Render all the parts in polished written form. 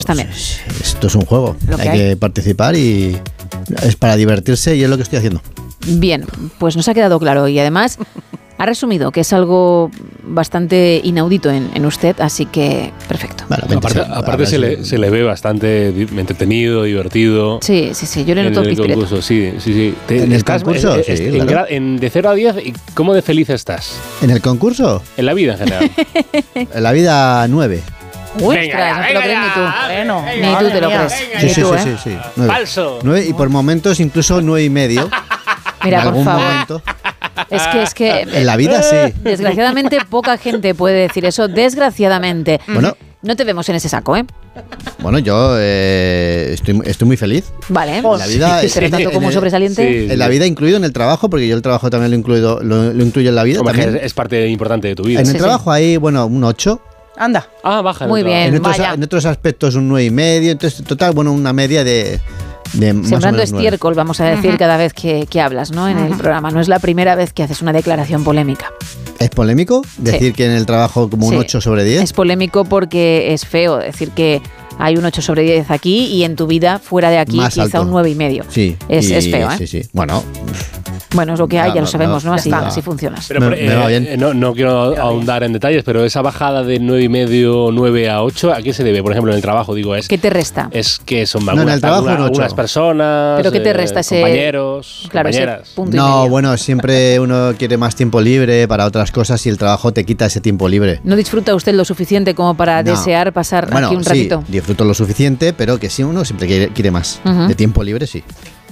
También. Esto es un juego, hay que participar y es para divertirse y es lo que estoy haciendo. Bien, pues nos ha quedado claro y además ha resumido que es algo bastante inaudito en usted, así que perfecto. Bueno, aparte se le ve bastante entretenido, divertido. Sí, yo le noto pispireta. Concurso, sí. ¿En el concurso? Sí, claro. De 0 a 10, ¿cómo de feliz estás? ¿En el concurso? En la vida en general. En la vida 9. Uy, ostras, no te lo crees ni tú. Bueno, ni tú te lo crees. Sí. 9. Falso. 9 y por momentos incluso 9,5. Mira, en por favor. Momento. Es que en la vida sí. Desgraciadamente poca gente puede decir eso. Desgraciadamente. Bueno. No te vemos en ese saco, ¿eh? Bueno, yo estoy muy feliz. Vale. En la vida, pero tanto como sobresaliente. Sí. En la vida, incluido en el trabajo, porque yo el trabajo también lo incluyo en la vida. Hombre, también. es parte importante de tu vida. En el trabajo hay, un 8. Anda. Baja. Muy bien. En otros aspectos un 9,5. Entonces, total, una media de sembrando estiércol, vamos a decir, cada vez que hablas, ¿no? En el programa. No es la primera vez que haces una declaración polémica. ¿Es polémico decir que en el trabajo como un 8 sobre 10? Es polémico porque es feo decir que hay un 8 sobre 10 aquí y en tu vida, fuera de aquí, más quizá alto. Un 9,5. Sí. Es feo, ¿eh? Sí. Bueno, es lo que hay, ya lo sabemos, ¿no? Así está. funciona. Pero, me va bien. No quiero ahondar en detalles, pero esa bajada de 9,5, 9 a 8, ¿a qué se debe? Por ejemplo, en el trabajo, ¿Qué te resta? Es que son en el trabajo algunas personas, ¿pero qué te resta ese compañeros, compañeras. Ese punto y medio? Bueno, siempre uno quiere más tiempo libre para otras cosas y el trabajo te quita ese tiempo libre. ¿No disfruta usted lo suficiente como para desear pasar aquí un ratito? Sí, disfruto lo suficiente, pero que sí, uno siempre quiere más. De tiempo libre, sí.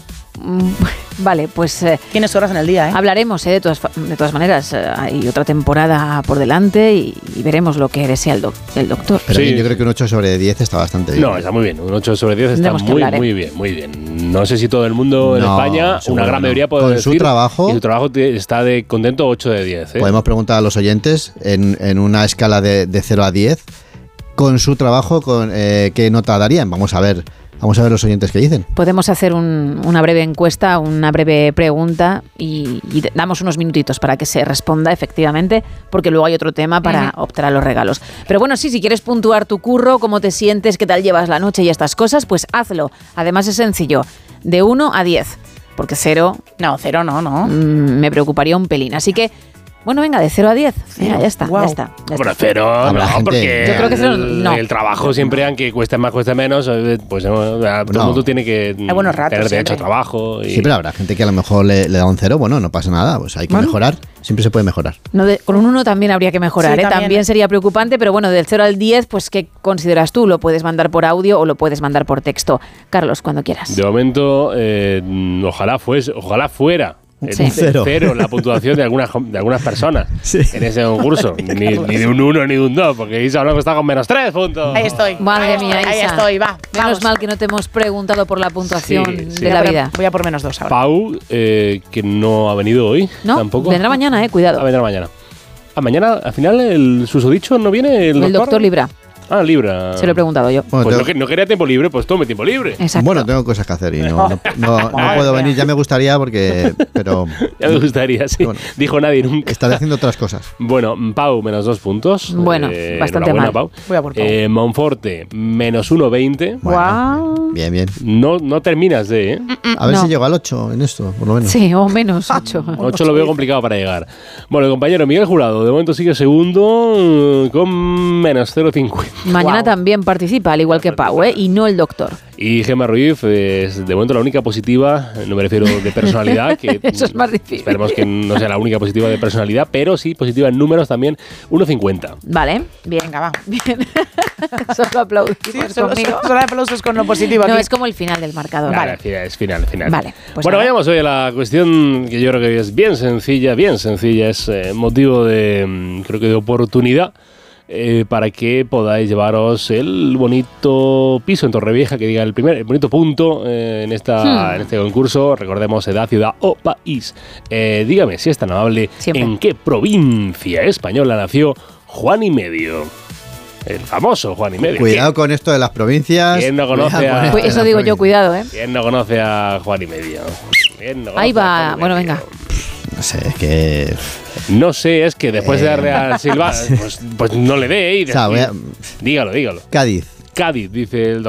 Vale, pues tienes horas en el día, ¿eh? Hablaremos, de todas maneras. Hay otra temporada por delante y veremos lo que desea el doctor. Pero yo creo que un 8 sobre 10 está bastante bien. No, está muy bien. Un 8 sobre 10 está muy bien. No sé si todo el mundo en España, una gran mayoría puede decir. Con su trabajo. Y su trabajo está contento 8 de 10. Podemos preguntar a los oyentes en una escala de 0 a 10, con su trabajo, ¿qué nota darían? Vamos a ver los oyentes qué dicen. Podemos hacer una breve encuesta, una breve pregunta y damos unos minutitos para que se responda efectivamente, porque luego hay otro tema para optar a los regalos. Pero bueno, si quieres puntuar tu curro, cómo te sientes, qué tal llevas la noche y estas cosas, pues hazlo. Además es sencillo, de 1 a 10, porque 0... No, 0 no. Me preocuparía un pelín, así que... Bueno, venga, de 0 a 10. Ya está. Bueno, 0 no, porque yo creo que 0 no. El trabajo siempre, aunque cueste más, cueste menos, pues todo el mundo tiene que tener derecho a trabajo. Sí, pero habrá gente que a lo mejor le da un 0, no pasa nada, pues hay que mejorar, siempre se puede mejorar. Con un 1 también habría que mejorar, sí, también sería preocupante, pero bueno, del 0 al 10, pues ¿qué consideras tú? Lo puedes mandar por audio o lo puedes mandar por texto. Carlos, cuando quieras. De momento, ojalá fuera. Sí. Cero la puntuación de algunas personas en ese concurso. Ni de un 1 ni de un 2, porque Isa Blanco está con -3 puntos. Ahí estoy. Madre mía, Isa. Ahí estoy, va. Menos mal que no te hemos preguntado por la puntuación de la vida. Voy a por -2 ahora. Pau, que no ha venido hoy. No, tampoco. Vendrá mañana, cuidado. Vendrá mañana. Mañana, al final, el susodicho no viene el doctor Libra. Libra. Se lo he preguntado yo. Bueno, pues no quería tiempo libre, pues tome tiempo libre. Exacto. Bueno, tengo cosas que hacer y no puedo venir. Ya me gustaría pero... Ya me gustaría, sí. Bueno, dijo nadie nunca. Estaré haciendo otras cosas. Bueno, Pau, -2 puntos. Bueno, bastante mal. Pau. Voy a por Pau. Monforte, -1,20. Bueno, wow. Bien. No terminas de... A ver si llego al 8 en esto, por lo menos. Sí, o menos 8. 8 lo veo complicado para llegar. Bueno, el compañero Miguel Jurado, de momento sigue segundo con -0,50. Mañana también participa, al igual que Pau, y no el doctor. Y Gemma Ruiz es de momento la única positiva, no me refiero de personalidad, que eso es más difícil. Esperemos que no sea la única positiva de personalidad, pero sí positiva en números también, 1,50. Vale, bien. Venga, va. Bien. Solo aplausos conmigo. Solo aplausos con lo positivo. No, aquí. es como el final del marcador. Vale, es final. Vale. Pues bueno, vayamos hoy a la cuestión que yo creo que es bien sencilla, es motivo de, creo que de oportunidad. Para que podáis llevaros el bonito piso en Torrevieja, que diga el bonito punto en este concurso. Recordemos edad, ciudad o país. Dígame, si es tan amable, siempre. ¿En qué provincia española nació Juan y Medio? El famoso Juan y Medio. Cuidado con esto de las provincias. ¿Quién no conoce a... Eso digo yo, cuidado, ¿Quién no conoce a Juan y Medio? Ahí va, bueno, venga. No sé, es que... No sé, es que después de darle a Silva, pues no le dé. O sea, dígalo. Cádiz. Cádiz, dice el